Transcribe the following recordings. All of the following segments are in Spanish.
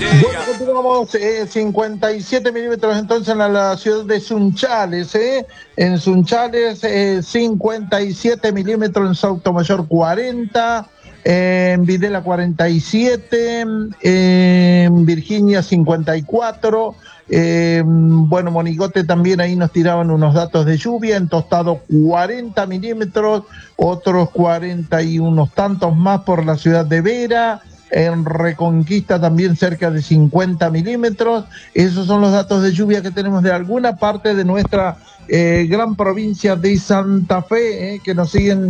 Bueno, continuamos, 57 milímetros entonces en la ciudad de Sunchales, en Sunchales, 57 milímetros, en Sotomayor 40, en Videla 47, en Virginia 54, bueno, Monigote también ahí nos tiraban unos datos de lluvia, en Tostado 40 milímetros, otros 40 y unos tantos más por la ciudad de Vera. En Reconquista también cerca de 50 milímetros. Esos son los datos de lluvia que tenemos de alguna parte de nuestra gran provincia de Santa Fe, que nos siguen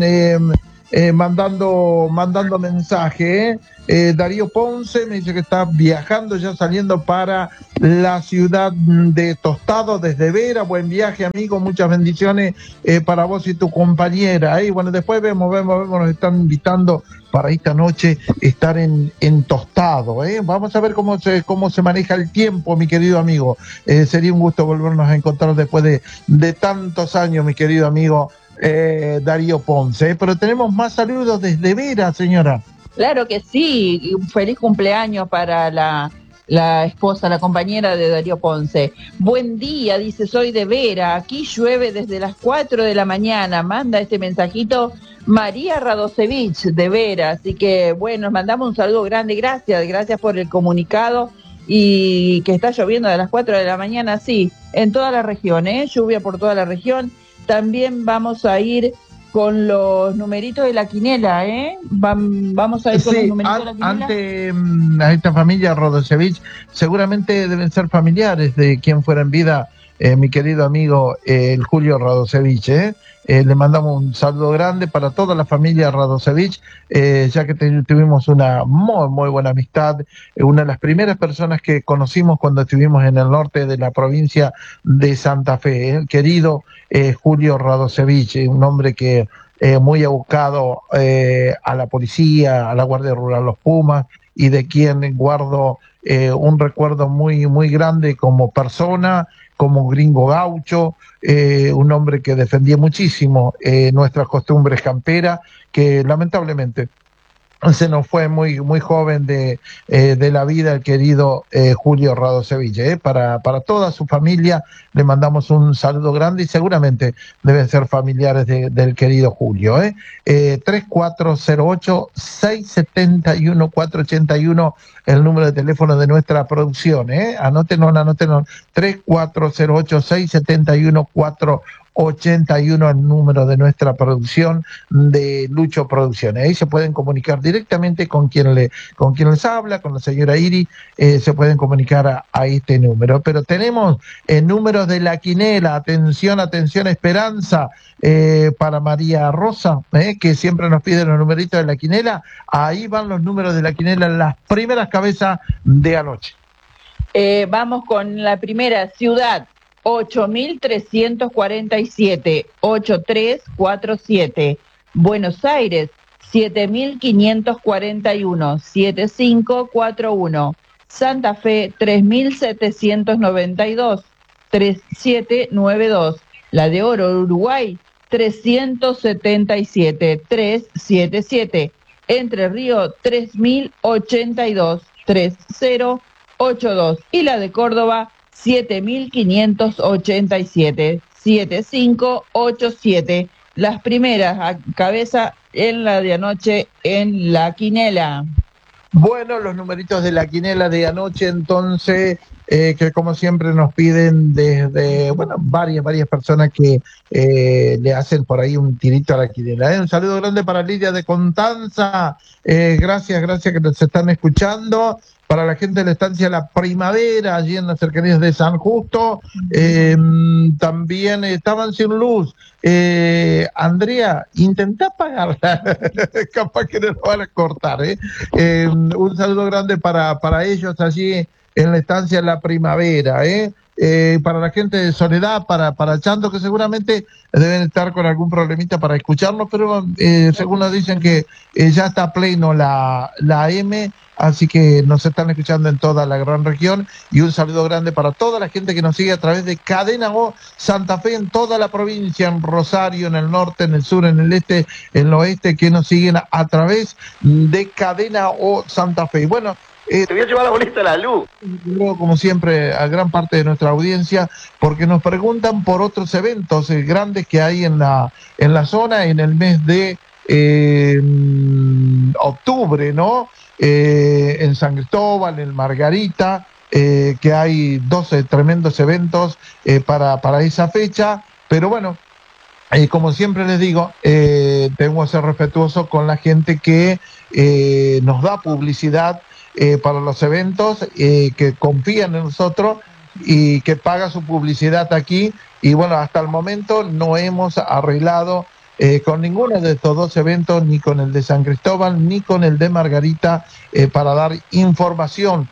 mandando mensaje. Darío Ponce me dice que está viajando, ya saliendo para la ciudad de Tostado desde Vera. Buen viaje, amigo, muchas bendiciones para vos y tu compañera. Bueno, después vemos, nos están invitando para esta noche estar en Tostado. Vamos a ver cómo se maneja el tiempo, mi querido amigo. Sería un gusto volvernos a encontrar después de tantos años, mi querido amigo Darío Ponce. Pero tenemos más saludos desde Vera, señora. Claro que sí, un feliz cumpleaños para la esposa, la compañera de Darío Ponce. Buen día, dice, soy de Vera, aquí llueve desde las 4 de la mañana, manda este mensajito María Radosevich de Vera, así que bueno, nos mandamos un saludo grande, gracias por el comunicado y que está lloviendo de las 4 de la mañana, sí, en toda la región, lluvia por toda la región. También vamos a ir con los numeritos de la quinela, vamos a ir con los numeritos de la quinela. Ante a esta familia Rodosevich, seguramente deben ser familiares de quien fuera en vida, mi querido amigo el Julio Radosevich. Le mandamos un saludo grande para toda la familia Radosevich, ya que tuvimos una muy buena amistad, una de las primeras personas que conocimos cuando estuvimos en el norte de la provincia de Santa Fe, el querido Julio Radosevich, un hombre que muy abocado a la policía, a la Guardia Rural Los Pumas, y de quien guardo un recuerdo muy grande como persona, como gringo gaucho, un hombre que defendía muchísimo nuestras costumbres camperas, que lamentablemente se nos fue muy joven de la vida el querido Julio Radosevich. Para toda su familia le mandamos un saludo grande y seguramente deben ser familiares del querido Julio. 3408-671-481, el número de teléfono de nuestra producción. Anótenos, 3408-671-481, el número de nuestra producción de Lucho Producciones. Ahí se pueden comunicar directamente con quien les habla, con la señora Iri, se pueden comunicar a este número. Pero tenemos números de la quinela, atención, Esperanza, para María Rosa, que siempre nos pide los numeritos de la quinela. Ahí van los números de la quinela en las primeras cabezas de anoche. Vamos con la primera, ciudad 8.347, 8347. Buenos Aires 7.541, 7541. Santa Fe 3.792, 3792. La de Oro, Uruguay 377, 377. Entre Río 3.082, 3082. Y la de Córdoba 7.587, 7587. Las primeras a cabeza en la de anoche en la quinela. Bueno, los numeritos de la quinela de anoche, entonces, que como siempre nos piden desde, varias personas que le hacen por ahí un tirito a la quinela. Un saludo grande para Lidia de Constanza, gracias que nos están escuchando. Para la gente de la estancia La Primavera, allí en las cercanías de San Justo, también estaban sin luz. Andrea, intentá apagarla, capaz que nos van a cortar. Un saludo grande para ellos allí en la estancia La Primavera. Para la gente de Soledad, para Chanto, que seguramente deben estar con algún problemita para escucharnos, pero según nos dicen que ya está pleno la AM, así que nos están escuchando en toda la gran región. Y un saludo grande para toda la gente que nos sigue a través de Cadena O Santa Fe en toda la provincia, en Rosario, en el norte, en el sur, en el este, en el oeste, que nos siguen a través de Cadena O Santa Fe. Bueno, Te voy a llevar la boleta de la luz. Luego, como siempre, a gran parte de nuestra audiencia, porque nos preguntan por otros eventos grandes que hay en la zona en el mes de octubre, ¿no? En San Cristóbal, en Margarita, que hay 12 tremendos eventos para esa fecha, pero bueno, como siempre les digo, tengo que ser respetuoso con la gente que nos da publicidad para los eventos, que confían en nosotros y que paga su publicidad aquí. Y bueno, hasta el momento no hemos arreglado con ninguno de estos dos eventos, ni con el de San Cristóbal, ni con el de Margarita, para dar información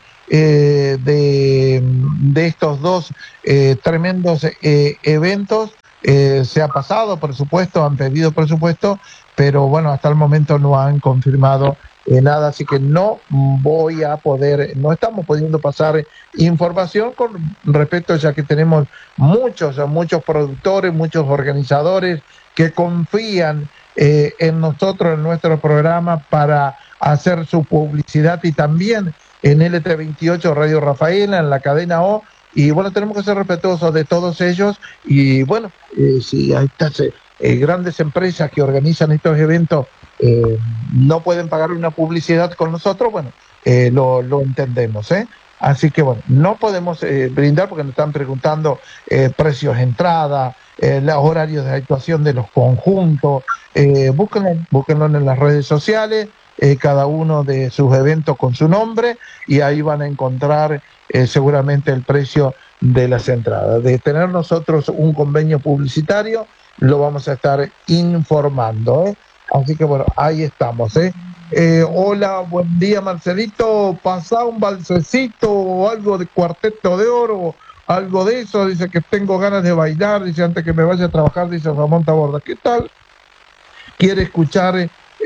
de estos dos tremendos eventos. Se ha pasado presupuesto, han pedido presupuesto, pero bueno, hasta el momento no han confirmado nada, así que no estamos pudiendo pasar información con respecto, ya que tenemos muchos productores, muchos organizadores que confían en nosotros, en nuestro programa, para hacer su publicidad, y también en LT28 Radio Rafaela, en la cadena O. Y bueno, tenemos que ser respetuosos de todos ellos. Y bueno, si hay estas grandes empresas que organizan estos eventos no pueden pagar una publicidad con nosotros, bueno, lo entendemos, ¿eh? Así que bueno, no podemos brindar, porque nos están preguntando precios de entrada, los horarios de actuación de los conjuntos. Búsquenlo en las redes sociales, cada uno de sus eventos con su nombre, y ahí van a encontrar seguramente el precio de las entradas. De tener nosotros un convenio publicitario, lo vamos a estar informando, ¿eh? Así que bueno, ahí estamos, ¿eh? Hola, buen día, Marcelito. Pasá un balsecito o algo de Cuarteto de Oro, algo de eso. Dice que tengo ganas de bailar, dice, antes que me vaya a trabajar, dice Ramón Taborda. ¿Qué tal? ¿Quiere escuchar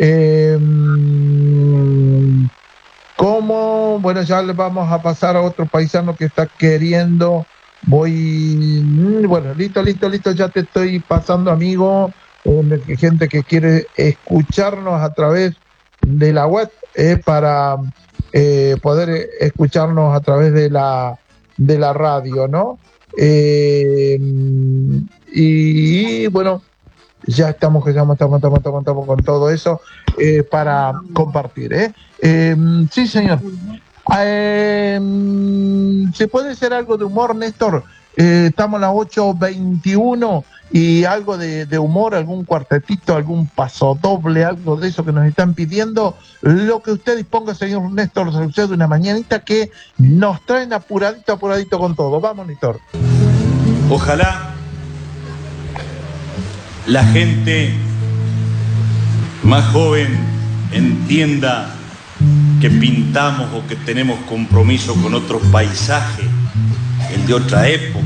cómo? Bueno, ya le vamos a pasar a otro paisano que está queriendo. Bueno, listo, ya te estoy pasando, amigo. Gente que quiere escucharnos a través de la web, para poder escucharnos a través de la radio, ¿no? Y bueno, ya estamos con todo eso para compartir, sí, señor. ¿Se puede hacer algo de humor, Néstor? Estamos a las 8:21 y algo de humor, algún cuartetito, algún pasodoble, algo de eso que nos están pidiendo. Lo que usted disponga, señor Néstor Saucedo, una mañanita que nos traen apuradito con todo. Vamos, Néstor. Ojalá la gente más joven entienda que pintamos o que tenemos compromiso con otro paisaje, el de otra época,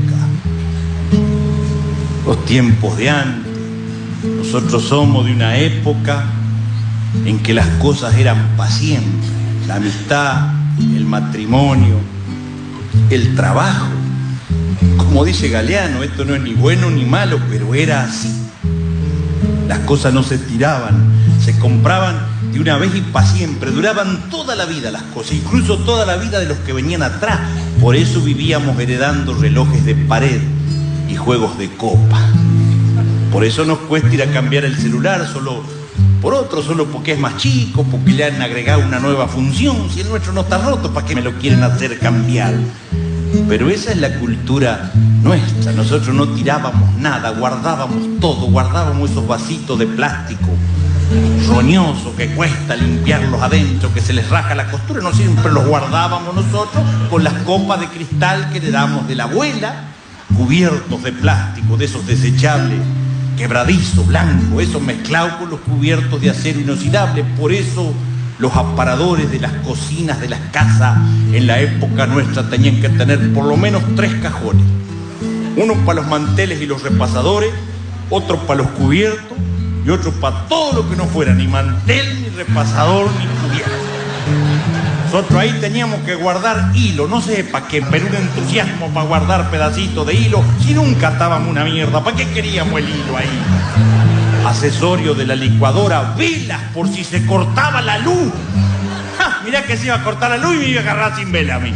los tiempos de antes. Nosotros somos de una época en que las cosas eran para siempre: la amistad, el matrimonio, el trabajo. Como dice Galeano, esto no es ni bueno ni malo, pero era así. Las cosas no se tiraban, se compraban de una vez y para siempre. Duraban toda la vida las cosas, incluso toda la vida de los que venían atrás. Por eso vivíamos heredando relojes de pared y juegos de copa. Por eso nos cuesta ir a cambiar el celular solo por otro, solo porque es más chico, porque le han agregado una nueva función. Si el nuestro no está roto, ¿para qué me lo quieren hacer cambiar? Pero esa es la cultura nuestra. Nosotros no tirábamos nada, guardábamos todo, guardábamos esos vasitos de plástico roñosos que cuesta limpiarlos adentro, que se les raja la costura. No siempre los guardábamos nosotros con las copas de cristal que heredamos de la abuela, cubiertos de plástico, de esos desechables, quebradizo, blanco, eso mezclado con los cubiertos de acero inoxidable. Por eso los aparadores de las cocinas de las casas en la época nuestra tenían que tener por lo menos 3 cajones. Uno para los manteles y los repasadores, otro para los cubiertos y otro para todo lo que no fuera ni mantel, ni repasador, ni cubierto. Nosotros ahí teníamos que guardar hilo, no sé para qué, pero un entusiasmo para guardar pedacitos de hilo, si nunca estábamos una mierda, ¿para qué queríamos el hilo ahí? Accesorio de la licuadora, velas por si se cortaba la luz. Mirá que se iba a cortar la luz y me iba a agarrar sin vela a mí.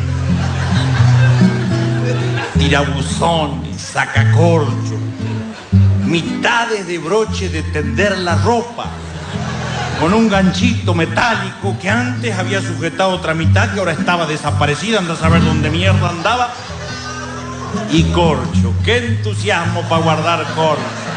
Tirabuzones, sacacorcho, mitades de broche de tender la ropa, con un ganchito metálico que antes había sujetado otra mitad que ahora estaba desaparecida, anda a saber dónde mierda andaba. Y corcho, qué entusiasmo para guardar corcho.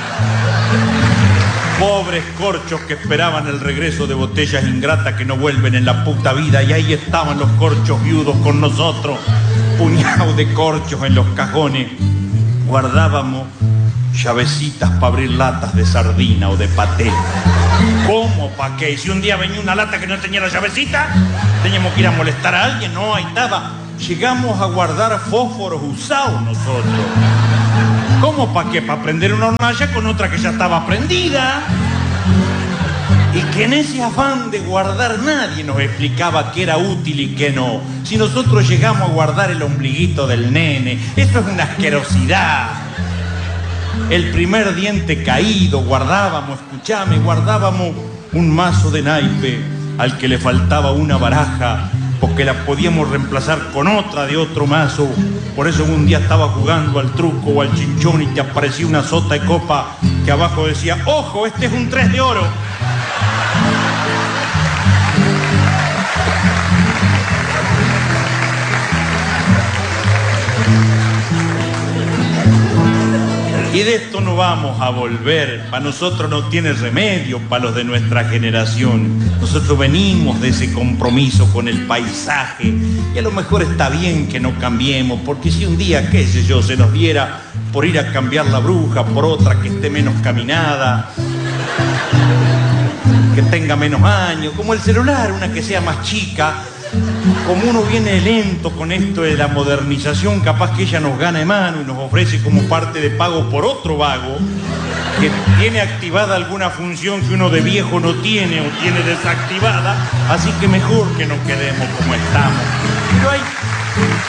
Pobres corchos que esperaban el regreso de botellas ingratas que no vuelven en la puta vida, y ahí estaban los corchos viudos con nosotros, puñados de corchos en los cajones. Guardábamos llavecitas para abrir latas de sardina o de paté. ¿Cómo? ¿Para qué? Y si un día venía una lata que no tenía la llavecita, teníamos que ir a molestar a alguien. No, ahí estaba. Llegamos a guardar fósforos usados nosotros. ¿Cómo? ¿Para qué? Para prender una hornalla con otra que ya estaba prendida. Y que en ese afán de guardar nadie nos explicaba qué era útil y qué no. Si nosotros llegamos a guardar el ombliguito del nene, eso es una asquerosidad. El primer diente caído, guardábamos un mazo de naipe al que le faltaba una baraja, porque la podíamos reemplazar con otra de otro mazo. Por eso un día estaba jugando al truco o al chinchón y te aparecía una sota de copa que abajo decía: ¡ojo, este es un 3 de oro! Y de esto no vamos a volver. Para nosotros no tiene remedio, para los de nuestra generación. Nosotros venimos de ese compromiso con el paisaje. Y a lo mejor está bien que no cambiemos, porque si un día, qué sé yo, se nos diera por ir a cambiar la bruja por otra que esté menos caminada, que tenga menos años, como el celular, una que sea más chica. Como uno viene lento con esto de la modernización, capaz que ella nos gana de mano y nos ofrece como parte de pago por otro vago que tiene activada alguna función que uno de viejo no tiene o tiene desactivada, así que mejor que nos quedemos como estamos. Pero hay